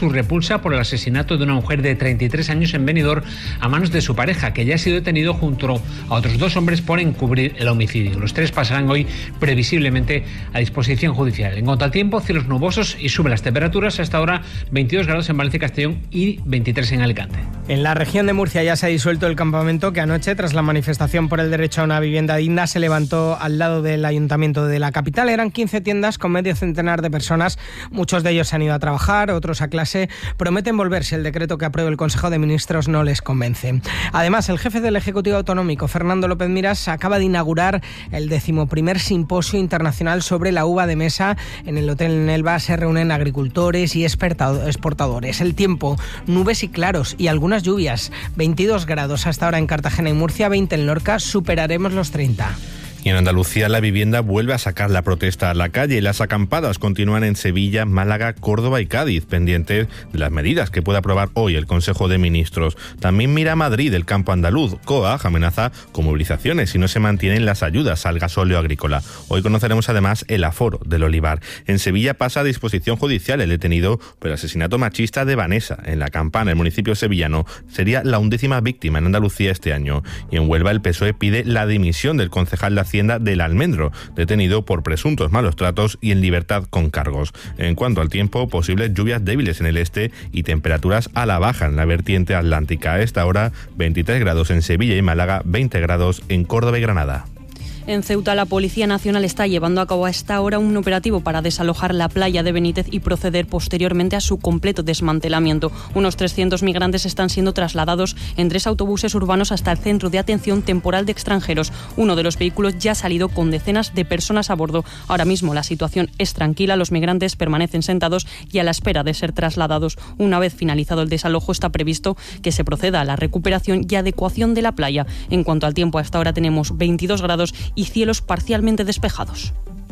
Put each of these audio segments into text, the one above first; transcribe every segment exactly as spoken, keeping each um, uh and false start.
su repulsa por el asesinato de una mujer de treinta y tres años en Benidorm a manos de su pareja, que ya ha sido detenido junto a otros dos hombres por encubrir el homicidio. Los tres pasarán hoy previsiblemente a disposición judicial. En cuanto al tiempo, cielos nubosos y suben las temperaturas. Hasta ahora veintidós grados en Valencia y Castellón y veintitrés en Alicante. En la región de Murcia ya se ha disuelto el campamento que anoche, tras la manifestación por el derecho a una vivienda digna, se levantó al lado del ayuntamiento de la capital. Eran quince tiendas con medio centenar de personas. Muchos de ellos se han ido a trabajar, otros a clase. Prometen volver si el decreto que apruebe el Consejo de Ministros no les convence. Además, el jefe del Ejecutivo Autonómico, Fernando López Miras, acaba de inaugurar el decimoprimer simposio internacional sobre la uva de mesa. En el Hotel Nelva se reúnen agricultores y exportadores. El tiempo, nubes y claros y algunas lluvias. veintidós grados hasta ahora en Cartagena y Murcia, veinte en Lorca, superaremos los treinta. Y en Andalucía la vivienda vuelve a sacar la protesta a la calle. Las acampadas continúan en Sevilla, Málaga, Córdoba y Cádiz, pendientes de las medidas que pueda aprobar hoy el Consejo de Ministros. También mira a Madrid el campo andaluz. COAG amenaza con movilizaciones si no se mantienen las ayudas al gasóleo agrícola. Hoy conoceremos además el aforo del olivar. En Sevilla pasa a disposición judicial el detenido por el asesinato machista de Vanessa en La Campana, el municipio sevillano. Sería la undécima víctima en Andalucía este año. Y en Huelva el P S O E pide la dimisión del concejal de Hacienda del Almendro, detenido por presuntos malos tratos y en libertad con cargos. En cuanto al tiempo, posibles lluvias débiles en el este y temperaturas a la baja en la vertiente atlántica. A esta hora, veintitrés grados en Sevilla y Málaga, veinte grados en Córdoba y Granada. En Ceuta, la Policía Nacional está llevando a cabo a esta hora un operativo para desalojar la playa de Benítez y proceder posteriormente a su completo desmantelamiento. Unos trescientos migrantes están siendo trasladados en tres autobuses urbanos hasta el Centro de Atención Temporal de Extranjeros. Uno de los vehículos ya ha salido con decenas de personas a bordo. Ahora mismo la situación es tranquila, los migrantes permanecen sentados y a la espera de ser trasladados. Una vez finalizado el desalojo, está previsto que se proceda a la recuperación y adecuación de la playa. En cuanto al tiempo, hasta ahora tenemos veintidós grados y cielos parcialmente despejados.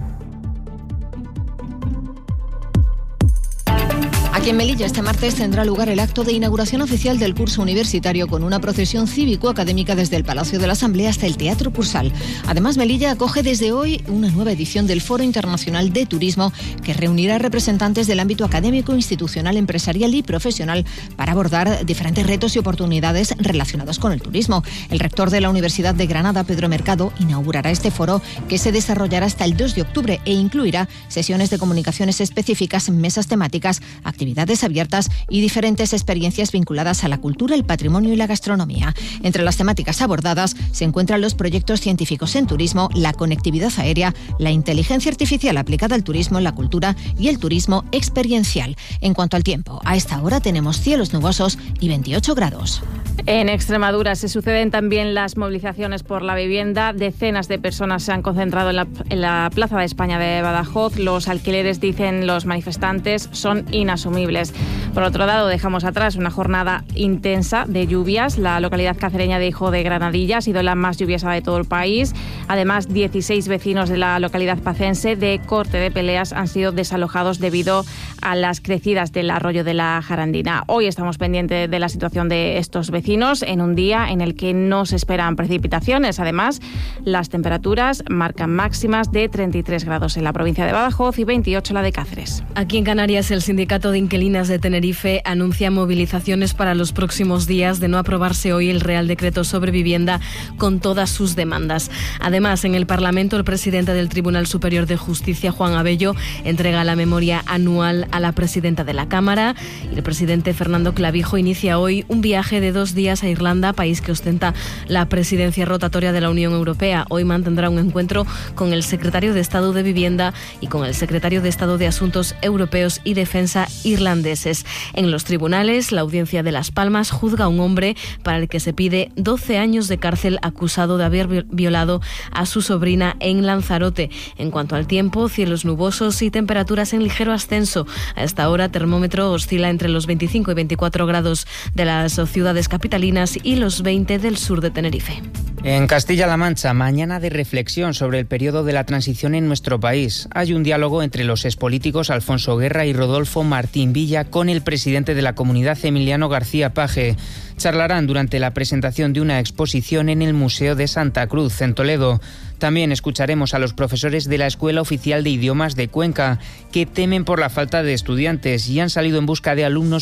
Aquí en Melilla este martes tendrá lugar el acto de inauguración oficial del curso universitario con una procesión cívico-académica desde el Palacio de la Asamblea hasta el Teatro Cursal. Además, Melilla acoge desde hoy una nueva edición del Foro Internacional de Turismo que reunirá representantes del ámbito académico, institucional, empresarial y profesional para abordar diferentes retos y oportunidades relacionados con el turismo. El rector de la Universidad de Granada, Pedro Mercado, inaugurará este foro que se desarrollará hasta el dos de octubre e incluirá sesiones de comunicaciones específicas, mesas temáticas, actividades abiertas y diferentes experiencias vinculadas a la cultura, el patrimonio y la gastronomía. Entre las temáticas abordadas se encuentran los proyectos científicos en turismo, la conectividad aérea, la inteligencia artificial aplicada al turismo, la cultura y el turismo experiencial. En cuanto al tiempo, a esta hora tenemos cielos nubosos y veintiocho grados. En Extremadura se suceden también las movilizaciones por la vivienda. Decenas de personas se han concentrado en la, en la Plaza de España de Badajoz. Los alquileres, dicen los manifestantes, son inasumibles. Por otro lado, dejamos atrás una jornada intensa de lluvias. La localidad cacereña de Hijo de Granadilla ha sido la más lluviosa de todo el país. Además, dieciséis vecinos de la localidad pacense de Corte de Peleas han sido desalojados debido a las crecidas del arroyo de la Jarandina. Hoy estamos pendientes de la situación de estos vecinos en un día en el que no se esperan precipitaciones. Además, las temperaturas marcan máximas de treinta y tres grados en la provincia de Badajoz y veintiocho en la de Cáceres. Aquí en Canarias, el sindicato de inquilinas de Tenerife anuncia movilizaciones para los próximos días de no aprobarse hoy el Real Decreto sobre vivienda con todas sus demandas. Además, en el Parlamento, el presidente del Tribunal Superior de Justicia, Juan Abello, entrega la memoria anual a la presidenta de la Cámara y el presidente Fernando Clavijo inicia hoy un viaje de dos días a Irlanda, país que ostenta la presidencia rotatoria de la Unión Europea. Hoy mantendrá un encuentro con el secretario de Estado de Vivienda y con el secretario de Estado de Asuntos Europeos y Defensa irlandeses. En los tribunales, la Audiencia de Las Palmas juzga a un hombre para el que se pide doce años de cárcel acusado de haber violado a su sobrina en Lanzarote. En cuanto al tiempo, cielos nubosos y temperaturas en ligero ascenso. A esta hora, termómetro oscila entre los veinticinco y veinticuatro grados de las ciudades capitalinas y los veinte del sur de Tenerife. En Castilla-La Mancha, mañana de reflexión sobre el periodo de la transición en nuestro país. Hay un diálogo entre los expolíticos Alfonso Guerra y Rodolfo Martín Villa con el presidente de la comunidad, Emiliano García Paje. Charlarán durante la presentación de una exposición en el Museo de Santa Cruz, en Toledo. También escucharemos a los profesores de la Escuela Oficial de Idiomas de Cuenca, que temen por la falta de estudiantes y han salido en busca de alumnos